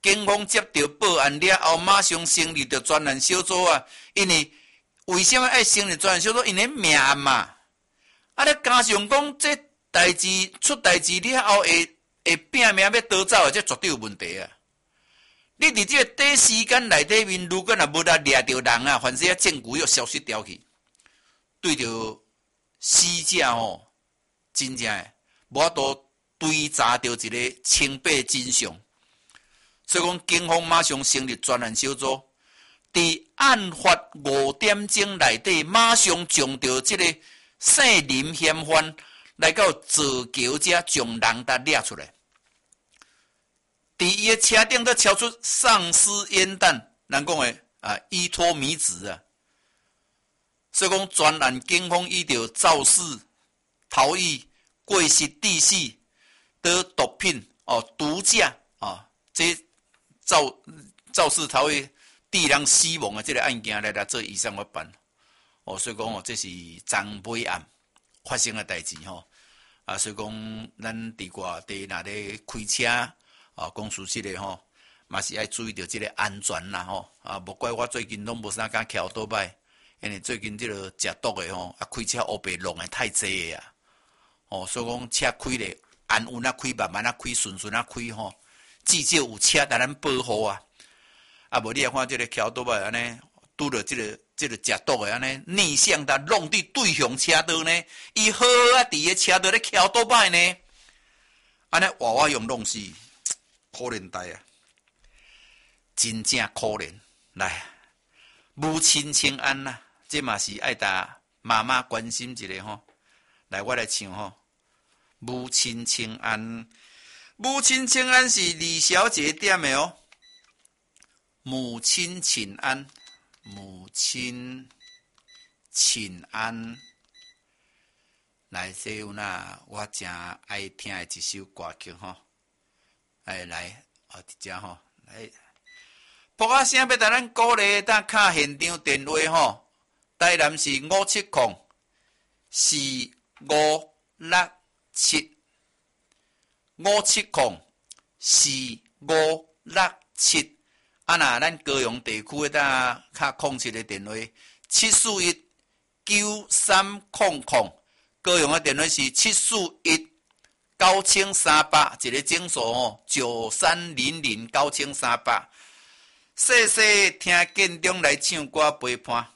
警方接到报案了后，马上成立着专案小组啊。因为什么爱成立专案小组？因为命案嘛。啊，咧加上讲这代志出代志了后，会拼命要逃走，这绝对有问题啊！你伫这个短时间内底面，如果若无来掠着人啊，凡是证据又消失掉去，对着死者吼，真正诶，无法度追查到一个清白真相。所以讲，警方马上成立专案小组，伫案发5点钟内底，马上将着这个姓林嫌犯来到座桥遮，将人达掠出来。伫伊诶车顶都敲出丧尸烟弹，人讲诶依托迷子啊。所以讲，专案警方依照肇事、逃逸、过失致死、得毒品毒驾这肇事逃逸致人死亡的这个案件来做以上法办。所以讲这是张尾案发生的代志所以讲咱伫外地若咧开车公司室的嘛是爱注意到这个安全啦无怪我最近拢无啥敢骑倒摆，因为最近这个食毒的开车乌白弄的太济啊所以讲车开咧安稳开，慢慢开，顺顺开至少有车来咱保护啊。无你来看这个骑倒摆安尼，拄着这个食毒的安尼逆向的弄伫对向车道呢，伊好伫个车道咧骑倒摆呢，安尼娃娃用弄死。可怜代啊，真正可怜。来，母亲请安呐，这嘛是爱搭妈妈关心一下来，我来唱母亲请安，母亲请安是李小姐点的母亲请安，母亲请安。来，这有我真爱听的一首歌曲来，伫遮来，拨啊声要甲咱鼓励，当敲现场电话台南是570457045704567。若咱高雄地区的敲07的电话7419300，高雄的电话是7419300，一个整数93009300。细细听建中来唱歌陪伴。